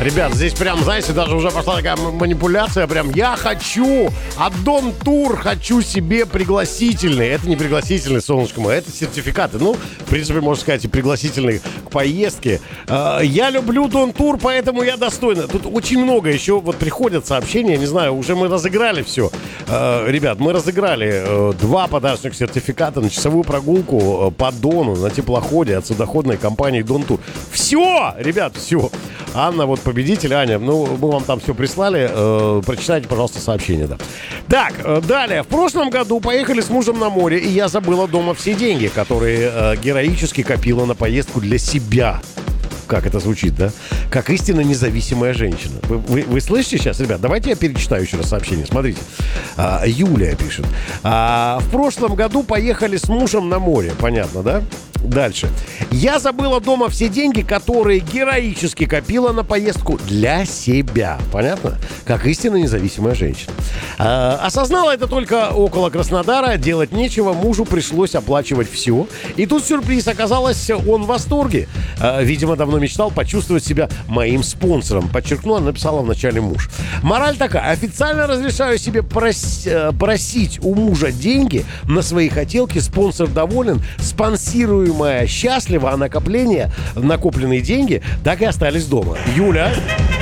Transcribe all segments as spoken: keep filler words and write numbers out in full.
Ребят, здесь прям, знаете, даже уже пошла такая манипуляция. Прям я хочу от Дон Тур, хочу себе пригласительные. Это не пригласительные, солнышко мое, это сертификаты. Ну, в принципе, можно сказать, и пригласительные к поездке. Я люблю Дон Тур, поэтому я достойна. Тут очень много еще вот приходят сообщения, не знаю, уже мы разыграли все. Ребят, мы разыграли два подарочных сертификата на часовую прогулку по Дону на теплоходе от судоходной компании Дон Тур. Все, ребят, все. Анна, вот победитель. Аня, ну, мы вам там все прислали. Э, прочитайте, пожалуйста, сообщение, да. Так, э, далее. В прошлом году поехали с мужем на море, и я забыла дома все деньги, которые э, героически копила на поездку для себя. Как это звучит, да? Как истинно независимая женщина. Вы, вы, вы слышите сейчас, ребят? Давайте я перечитаю еще раз сообщение. Смотрите. А, Юлия пишет. А, в прошлом году поехали с мужем на море. Понятно, да? Дальше. Я забыла дома все деньги, которые героически копила на поездку для себя. Понятно? Как истинно независимая женщина. А, осознала это только около Краснодара. Делать нечего. Мужу пришлось оплачивать все. И тут сюрприз. Оказалось, он в восторге. А, видимо, давно мечтал почувствовать себя моим спонсором. Подчеркнула, написала вначале муж. Мораль такая. Официально разрешаю себе прос... просить у мужа деньги на свои хотелки. Спонсор доволен. Спонсирую моя счастлива, а накопления, накопленные деньги так и остались дома. Юля,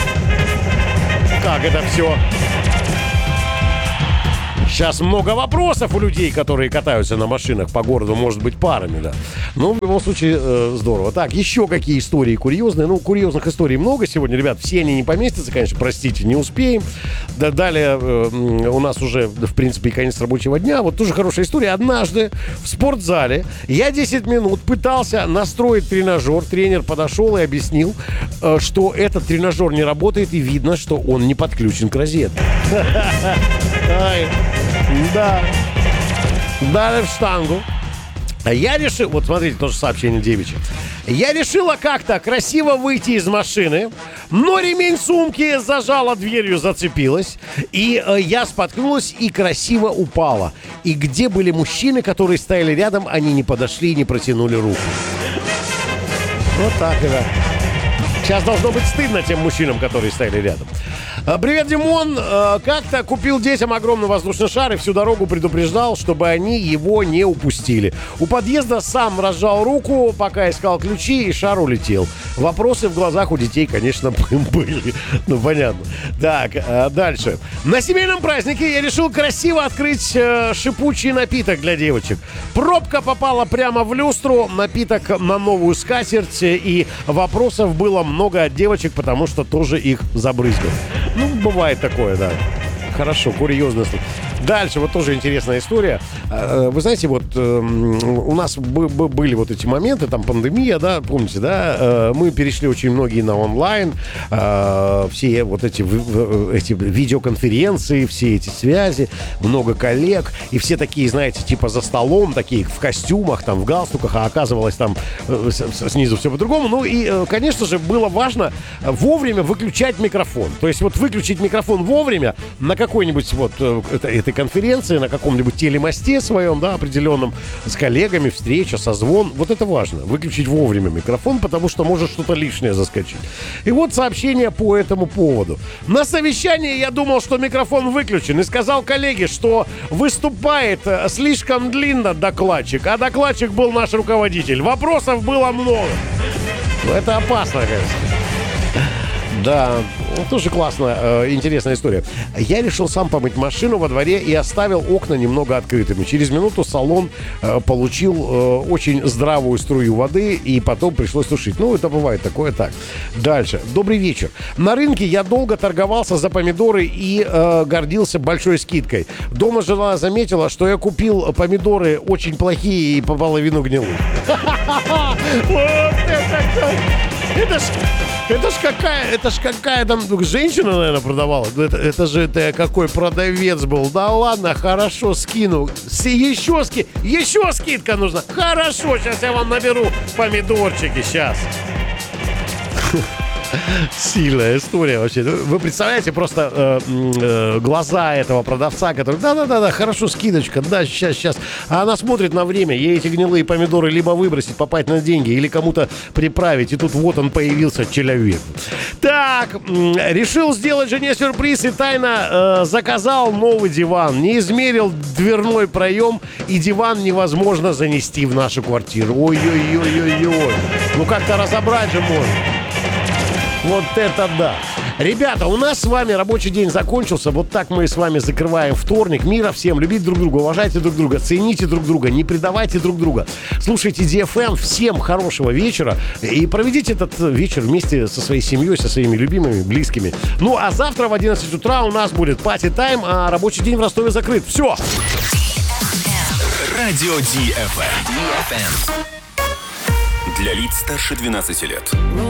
как это все? Сейчас много вопросов у людей, которые катаются на машинах по городу, может быть, парами, да. Ну, в любом случае, э, здорово. Так, еще какие истории курьезные. Ну, курьезных историй много сегодня, ребят. Все они не поместятся, конечно, простите, не успеем. Да, далее э, у нас уже, в принципе, и конец рабочего дня. Вот тоже хорошая история. Однажды в спортзале я десять минут пытался настроить тренажер. Тренер подошел и объяснил, э, что этот тренажер не работает, и видно, что он не подключен к розетке. Да. Дали в штангу. Я решил... Вот смотрите, тоже сообщение девичье. Я решила как-то красиво выйти из машины, но ремень сумки зажала дверью, зацепилась. И э, я споткнулась и красиво упала. И где были мужчины, которые стояли рядом, они не подошли и не протянули руку. Вот так, ребят. Сейчас должно быть стыдно тем мужчинам, которые стояли рядом. Привет, Димон. Как-то купил детям огромный воздушный шар и всю дорогу предупреждал, чтобы они его не упустили. У подъезда сам разжал руку, пока искал ключи, и шар улетел. Вопросы в глазах у детей, конечно, были. Ну, понятно. Так, дальше. На семейном празднике я решил красиво открыть шипучий напиток для девочек. Пробка попала прямо в люстру, напиток на новую скатерть, и вопросов было много от девочек, потому что тоже их забрызгал. Ну, бывает такое, да. Хорошо, курьезно. Дальше, вот тоже интересная история. Вы знаете, вот у нас были вот эти моменты, там пандемия, да, помните, да, мы перешли очень многие на онлайн, все вот эти, эти видеоконференции, все эти связи, много коллег, и все такие, знаете, типа за столом, такие в костюмах, там, в галстуках, а оказывалось там снизу все по-другому. Ну и, конечно же, было важно вовремя выключать микрофон. То есть вот выключить микрофон вовремя на какой-нибудь вот этой конференции, на каком-нибудь телемосте своем, да, определенном, с коллегами, встреча, созвон. Вот это важно. Выключить вовремя микрофон, потому что может что-то лишнее заскочить. И вот сообщение по этому поводу. На совещании я думал, что микрофон выключен, и сказал коллеге, что выступает слишком длинно докладчик, а докладчик был наш руководитель. Вопросов было много. Это опасно, конечно. Да, тоже классная, э, интересная история. Я решил сам помыть машину во дворе и оставил окна немного открытыми. Через минуту салон э, получил э, очень здравую струю воды, и потом пришлось тушить. Ну, это бывает, такое так. Дальше. Добрый вечер. На рынке я долго торговался за помидоры и э, гордился большой скидкой. Дома жена заметила, что я купил помидоры очень плохие и половину гнилых. Вот это... Это ж, это ж какая, это ж какая там женщина, наверное, продавала. Это, это же это какой продавец был. Да ладно, хорошо, скину. С, еще, ски, еще скидка нужна. Хорошо, сейчас я вам наберу помидорчики, сейчас. Сильная история вообще. Вы представляете просто э, э, глаза этого продавца, который, да-да-да, хорошо, скидочка, да, сейчас, сейчас. А она смотрит на время, ей эти гнилые помидоры либо выбросить, попасть на деньги, или кому-то приправить. И тут вот он появился, человек. Так, решил сделать жене сюрприз и тайно э, заказал новый диван. Не измерил дверной проем, и диван невозможно занести в нашу квартиру. Ой-ой-ой-ой-ой. Ну как-то разобрать же можно. Вот это да. Ребята, у нас с вами рабочий день закончился. Вот так мы с вами закрываем вторник. Мира всем. Любите друг друга, уважайте друг друга, цените друг друга, не предавайте друг друга. Слушайте ди эф эм. Всем хорошего вечера. И проведите этот вечер вместе со своей семьей, со своими любимыми, близкими. Ну, а завтра в одиннадцать утра у нас будет пати-тайм, а рабочий день в Ростове закрыт. Все. Радио ди эф эм. Для лиц старше двенадцати лет.